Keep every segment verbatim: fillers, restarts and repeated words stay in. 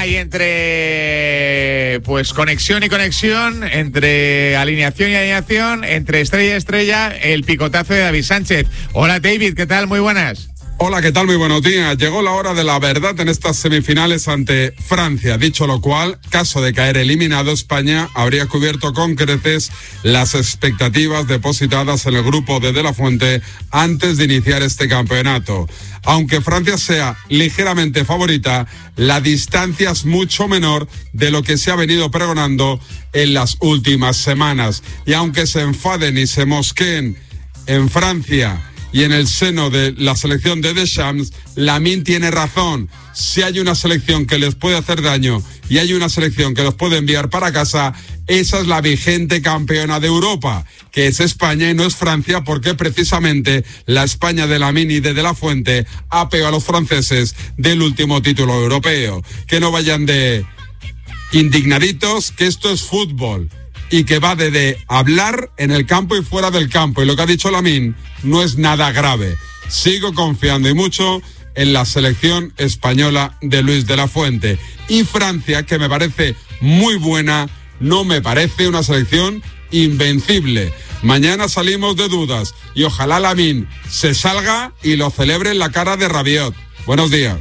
y entre pues conexión y conexión, entre alineación y alineación, entre estrella y estrella, el picotazo de David Sánchez. Hola David, ¿qué tal? Muy buenas. Hola, ¿qué tal? Muy buenos días. Llegó la hora de la verdad en estas semifinales ante Francia. Dicho lo cual, caso de caer eliminado, España habría cubierto con creces las expectativas depositadas en el grupo de De La Fuente antes de iniciar este campeonato. Aunque Francia sea ligeramente favorita, la distancia es mucho menor de lo que se ha venido pregonando en las últimas semanas. Y aunque se enfaden y se mosqueen en Francia y en el seno de la selección de Deschamps, Lamine tiene razón. Si hay una selección que les puede hacer daño y hay una selección que los puede enviar para casa, esa es la vigente campeona de Europa, que es España y no es Francia, porque precisamente la España de Lamine y de De La Fuente apeó a los franceses del último título europeo. Que no vayan de indignaditos, que esto es fútbol y que va de, de hablar en el campo y fuera del campo, y lo que ha dicho Lamine no es nada grave. Sigo confiando y mucho en la selección española de Luis de la Fuente. Y Francia, que me parece muy buena, no me parece una selección invencible. Mañana salimos de dudas y ojalá Lamine se salga y lo celebre en la cara de Rabiot. Buenos días.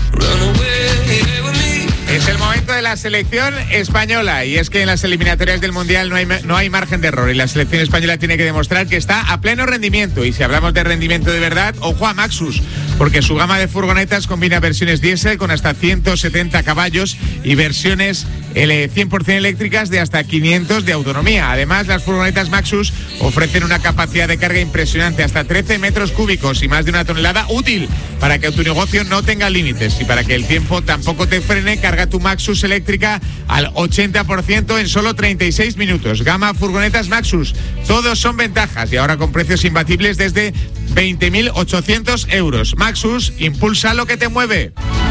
Es el momento de la selección española, y es que en las eliminatorias del Mundial no hay, no hay margen de error, y la selección española tiene que demostrar que está a pleno rendimiento. Y si hablamos de rendimiento de verdad, ojo a Maxus, porque su gama de furgonetas combina versiones diésel con hasta ciento setenta caballos y versiones cien por ciento eléctricas de hasta quinientos de autonomía. Además, las furgonetas Maxus ofrecen una capacidad de carga impresionante, hasta trece metros cúbicos y más de una tonelada, útil para que tu negocio no tenga límites y para que el tiempo tampoco te frene. Carga tu Maxus eléctrica al ochenta por ciento en solo treinta y seis minutos. Gama furgonetas Maxus, todos son ventajas, y ahora con precios imbatibles desde veinte mil ochocientos euros. Maxus, impulsa lo que te mueve.